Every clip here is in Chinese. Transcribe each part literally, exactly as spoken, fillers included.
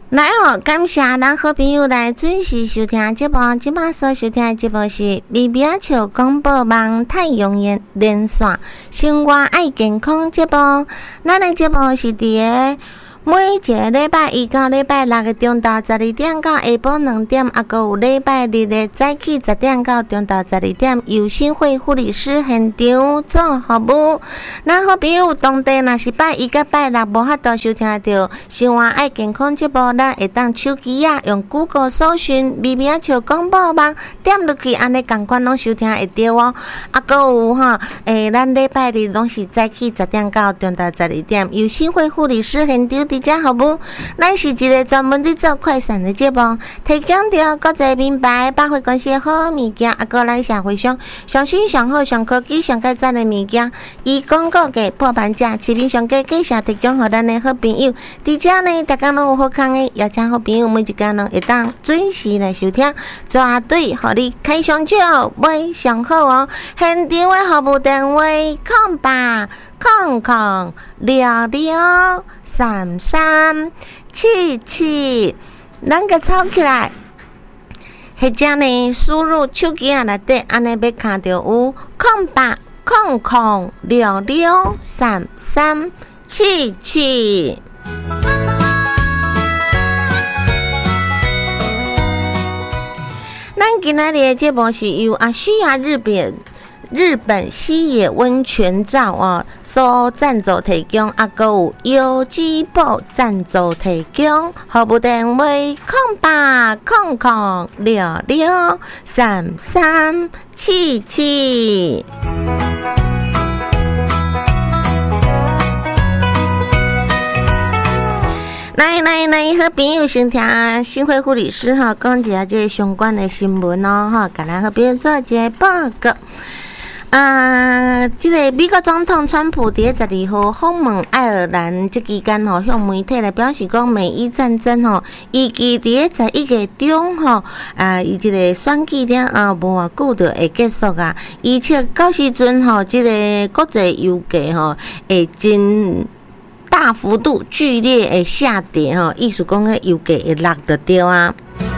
来哦，感谢咱好朋友来准时收听节目。今麦所收听的节目是微微笑广播网太阳园连线生活爱健康节目。咱的节目是伫个每一个礼拜一到礼拜六的中昼十二点到下晡两点，啊，还有礼拜日的早起十点到中昼十二点，由新会护理师现场做服务。咱好朋友当地若是拜一到拜六无法度收听到生活爱健康节目，咱会当手机啊用 Google 搜寻微微笑广播网，点落去安尼共款拢收听会到哦。啊，还有吼，诶，咱礼拜日拢是早起十点到中昼十二点，由新会护理师现场伫遮服务。咱是一个专门伫做快闪的节目，提供着国际名牌百货公司的好物件，啊，个咱社会上上新上好上科技上改赞的物件，以广告价破盘价，市面上价价下提供互咱的好朋友。伫遮呢，大家拢有好康的，邀请好朋友每一家人会当准时来收听，绝对互你开上少买上好哦。现场的服务电话空八空空六六三三七七，咱个抄起来。或者呢，输入手机啊内底，安尼要看到有空八空空六六三三七七。咱今仔日的节目是由阿西亚日本。日本西野温泉照啊，所赞助提供，啊，还有优基宝赞助提供，服务电话空八空空六六三三七七。来来来，好朋友先听新会护理师哈讲一下这相关的新闻哦哈，甲咱好朋友做一个报告。啊，这个美国总统川普伫十二号访问爱尔兰这期间吼，向媒体来表示讲，美伊战争吼，预计伫个十一月中吼，啊，伊这个选举了啊，无偌久就会结束啊。而且到时阵吼，这个国际油价吼会真大幅度剧烈的下跌吼，意思讲个油价会落得掉啊。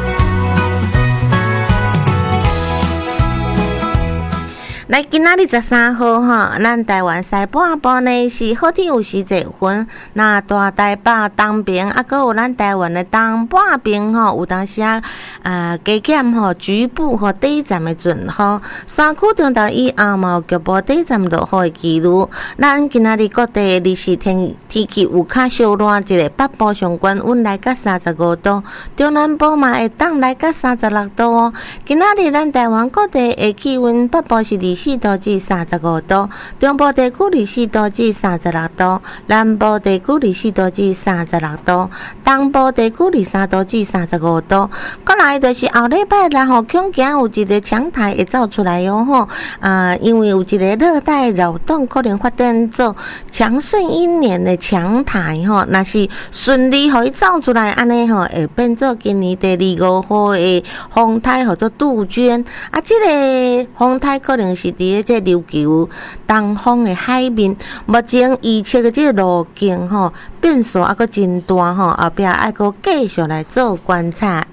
来，今仔日十三号哈，咱台湾西半部呢是好天有时节分，那大台北东边啊，还有咱台湾的东半边吼，有当时啊啊加减吼，局部吼第一站的阵雨，山区中到以后嘛有局部第一站落雨的记录。咱今仔日各地日时天天气有较小热，一个北部上关温来到三十五度，中南部嘛会当来到三十六度哦。今仔日咱台湾各地的气温，北部是二四度至三十五度，中部地区二四度至三十六度，南部地区二四度至三十六度，东部地区二三度至三十五度。过来就是后礼拜六吼，恐惊有一个强台会走出来哟吼，啊，因为有一个热带扰动可能发展做强盛一年的强台吼，若是顺利互伊走出来，安尼吼会变做今年第二五号的风台或者杜鹃啊，这个风台可能是伫个这琉球东方的海面，目前预测的这个路径吼变数还阁真大吼，后壁还阁继续来做观察。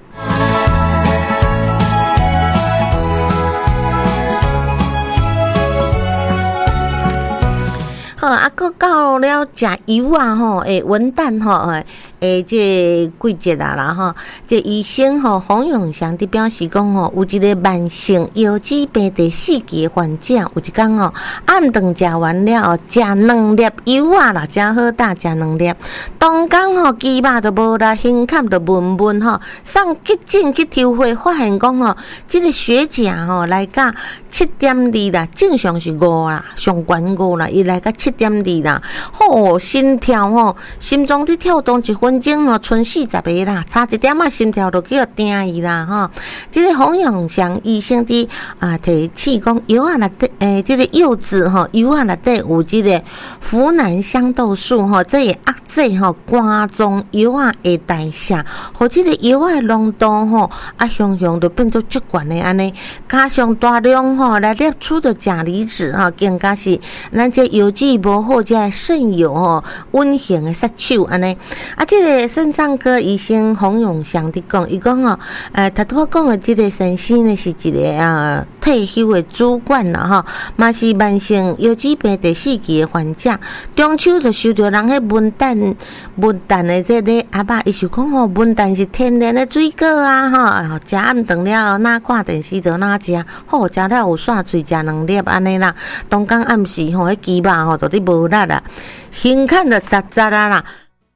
好，啊，佫到了食油啊吼，诶，文旦吼，诶，诶，这季节啊啦吼，这医生吼洪永祥伫表示讲吼，有一个慢性腰子病第四期的患者，有一工哦，暗顿食完了后，食两粒油啊啦，真好大，食两粒，当工吼，肌肉都无啦，胸坎都闷闷吼，上急诊去抽血，发现讲吼，这个血钾吼来到七点二啦，正常是五啦，上悬五啦，伊来到七点二啦，吼，心跳吼，心脏伫跳动一分钟吼，剩四十个啦，差一点啊，心跳就叫定伊啦吼。这个洪永祥医生伫啊提醒讲，药啊内底诶，这个柚子吼，油啊内底有这个呋喃香豆素吼，这也压制吼肝脏油啊的代谢，或这个油啊浓度吼啊，常常就变做足悬的安尼，加上大量吼来摄取着钾离子吼，更加是咱这油脂无好，这食肾有吼温性的杀手安尼。啊，这个肾脏科医生洪永祥伫讲，伊讲吼，呃，头拄我讲的这个先生呢是一个啊退休的主管啦吼，嘛是慢性腰子病第四期的患者。中秋就收到人迄文旦文旦的这个阿爸，伊就讲吼，文旦是天然的水果啊吼，食暗顿了哪看电视就哪食，好食了有煞嘴食两粒安尼啦。当讲暗时吼，迄鸡肉吼，到底无力啦，胸看就杂杂啊啦。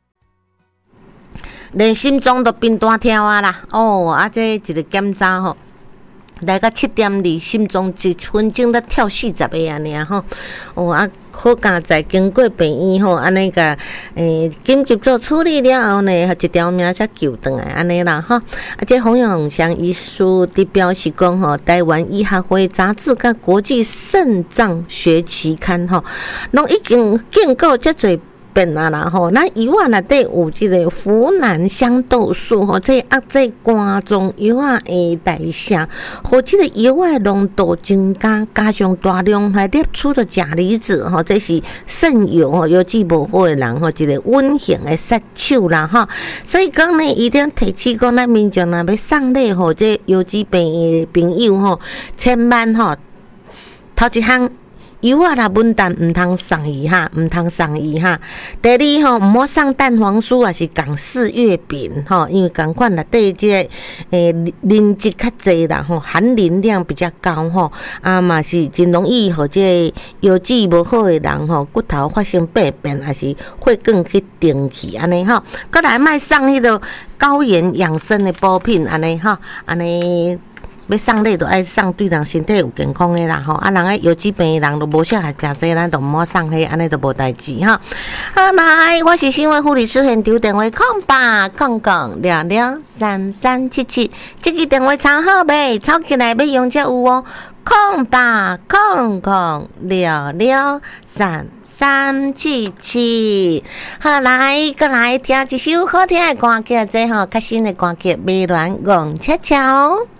连心脏都变大跳啊啦！哦，啊，这一个检查吼，来到七点二，心脏一分钟才跳四十个安尼吼。哦啊，好佳在经过病院吼，安尼个诶紧急做处理了后呢，一条命才救回来安尼啦吼。啊，这洪永祥医师伫表示讲吼，台湾医学会杂志甲国际肾脏学期刊吼，拢已经建构遮侪。变啊啦吼，咱药啊内底有即个湖南香豆素吼，这压制肝脏药啊的代谢，和即个药啊浓度增加，加上大量还摄取的钾离子吼，这是肾药吼，腰子无好的人吼，一个温性的杀手啦吼。所以讲呢，一定要提起讲，咱民众若要送礼吼，这腰子病的朋友吼，千万吼头一项。油啊啦，文旦唔通送伊哈，唔通送伊哈。第二吼，唔好送蛋黄酥啊，是港式月饼吼，因为共款内底即个诶磷质较济啦吼，含磷量比较高吼，啊嘛是真容易互即个腰子无好的人吼，骨头发生病变，还是血管去顶去安尼吼。搁来卖送迄个高原养生的补品安尼吼，安尼。要送礼就爱送对人身体有健康的啦吼，啊人诶腰子病的人都无适合食这，咱就毋好送迄，安尼就无代志吼。好，来，我是新闻护理师现场电话空八空空六六三三七七，这个电话抄好未？抄起来要用才有哦。空八空空六六三三七七，好来，过来听一首好听的歌曲，这吼较新的歌曲，美鸾戆悄悄。